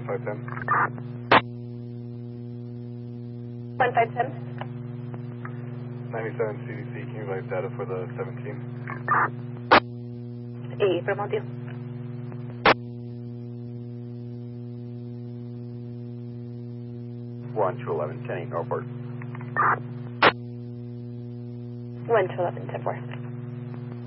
1510. 1510. 97 CDC, can you provide data for the 17? Affirmative. 1 to 11, 10 Norfolk. 1 to 11, 10 4.